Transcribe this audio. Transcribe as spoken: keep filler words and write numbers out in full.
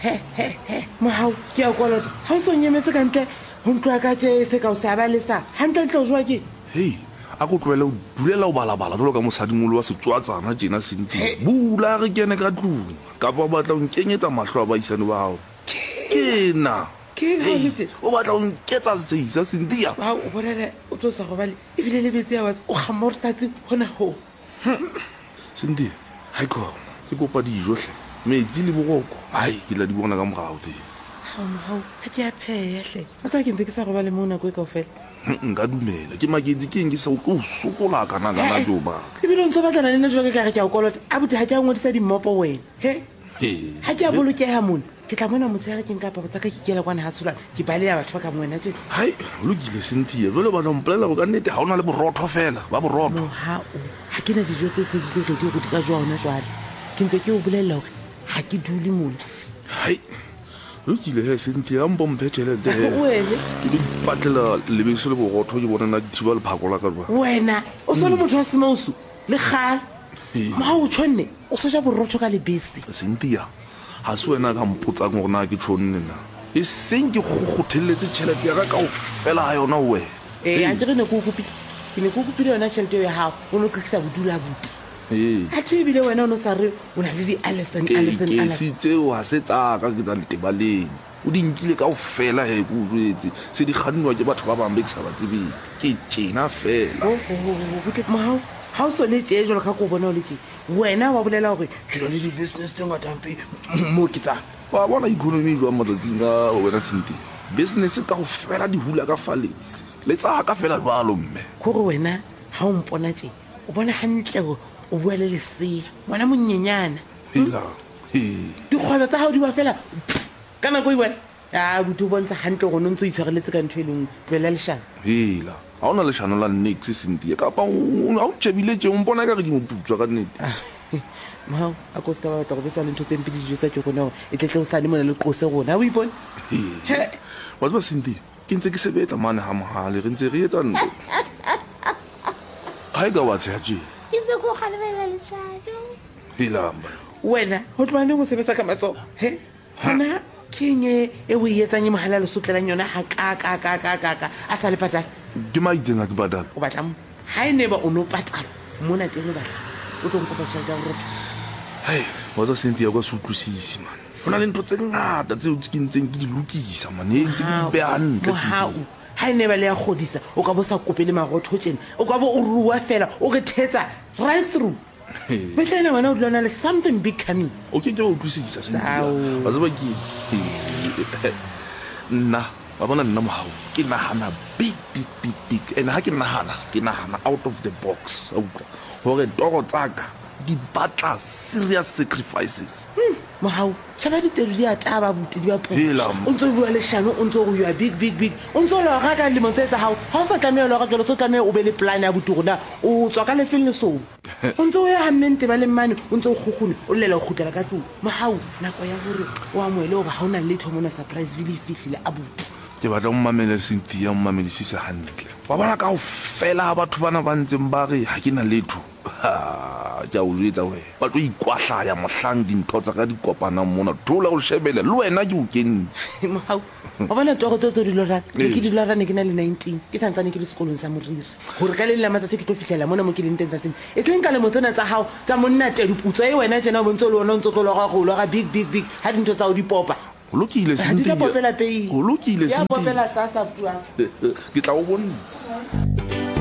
he he he mohau ke ya kolota ha o so nyemetse ka ntle ho ntwa ka tse se ka o sa ba le sa hantle ntle o jwa ke hey a go tloela o bulela o balabala jalo ka mosadimolo wa setswatsana tjena Cynthia bula re kene ka tlung ka ba batla o nkenyetsa mahlo a baisane ba hao ke na ke ga letse o batla o nketsa setseisa Cynthia ba o bonela o tlo sa go bale e bile le betse ya wa o gamortsatsi hona ho Cynthia hai ko ke kopa dijo hle metsi le boroko hai ke la di bona ka morao tse ha mohau ha ke a pheya hle motsa ke ntse ke sa go bale mona go e kaofela nka dumela ke maketsi ke eng ke sa o tlo sokola kana kana jo ba ke bile ntse batlana le nna jwa ke ka re ke a o kolota a botse ha ke a ngwedisa dimmopo wena he ha ke a bolokeha mona ke tla mona motsega ke nka pa botsa ka ke kela kwana ha tshula ke bale ya batho ba ka mwena tse hai o lokile Cynthia jole ba tla mpolela go ka nnete ha ona le borotho fela ba borotho ha o ha ke na dijo tse se di le go di ka jwa ona jwale ke ntse ke o bolela hore ha ke dule mona hai lokile he Cynthia mpo mphetele de wena ke di patlela le be se le borotho ke bona na dithiba le phakola ka ba wena o so le motho wa semausu le khala ma o tshone o se ja borotho ka lebese Cynthia ha se wena ka mpotsa gore na ke tshonne na e seng ke go gothelletse tšhelete ya ka o fela ha yona we eh a dire ne go kopile ke ne go kopile yona tšhelete ya hao o no kisa bodula buti eh a tsebile wena o no sa re o na le di Allison Allison ke se tseo ha se tsa ka ke tsa letebaleng o di nkile ka o fela he go jwetse se di kgannwa ke batho ba bang be ke sa ba tsebeng ke tjena fela o o o ke mahao ha o so le tje jolo ka go bona o le tje wena wa bolela gore ke lo le di business tse ngata mpe mo ke tsa wa bona economy jwa matsatsing ka wena Cynthia business ka go fela di hula ka falese le tsa ka fela jwalo mme gore wena ha o mpona tje o bona hantle go o bua le lesea mona monyenyana hela he di kgwebo tsa hao di ba fela kana go ibona a botho bontsha hantle go no ntse o itshwareletse ka ntho e leng tloela leshana hela ha ona le shano la next Cynthia ka pa o a o tshebile tje o mpona ka re ke mo putswa ka nnete ma a go ska ba tlo go besa le ntho tse mpedi dijo tsa ke gona e tletle o sane mona le qose gona o ipone he wa tsba Cynthia ke ntse ke sebetsa mane ha mohale re ntse re etsa ntlo hai ga wa tsaya tje itse go khalebela le shadow hilamba wena ho tloane go sebetsa ka matso he hona kenge e o yetsang mohala le sotlelang yona ha ka ka ka ka ka ka a sa le patala ke maitseng a ke patala o batla mo ha ene ba o no patala mona teng o batla o tlo nkopa tšhelete ya borotho hai wa tsa Cynthia ka se utlwisisi man hona le ntho tse ngata tse o ke ntseng ke di lokisa man e ntse ke di beha ntle ha ha ene ba le ya godisa o ka bo sa kopele marotho tjena o ka bo o ruwa fela o re thetsa right through betlena wena o dlona le something big coming okay ke o utlwisisa Cynthia wa tsba ke nna ba bona nna mohau ke nahana big big big big and ha ke nahana ke nahana out of the box o utlwa hore toro tsaka di batla serious sacrifices mohau shaba di tedi di ataba buti di ba po Hela. o ntse bua le shano o ntse go ya big big big o ntse lo ga ka le motsetsa hao ha o sa tlamela lo ga tlo so tlamela o be le plan ya buti gona o tswa ka le feel le so o ntse o ya hamente ba le mane o ntse o gogone o lela o khutela ka tlung mohau nako ya gore o amoele go ha ona le thomona surprise really fihlile a buti ke batla o mmamele Cynthia o mmamelisise hantle wa bona ka o fela ha batho bana ba ntseng ba re ha ke na letho ha ja o jetsa we ba tlo ikwahlaya mohlang dintho tsa ka di kopana mona thola go shebele le wena ke o kentse mohau wa bona toro tse tse di lo raka ke di lo rana ke na le nineteen ke santsane ke le sekolong sa moriri gore ka le la matsa ke tlo fihlela mona mo ke leng teng tsatsing e tleng ka le motsena tsa hao tsa monna tedi putso e wena jena o bontse le ona o ntse go lo ga go lo ga big big big ha dintho tsa o di popa o lokile Cynthia o lokile o lokile ya Cynthia popela sa sa puang ke tla o bontsha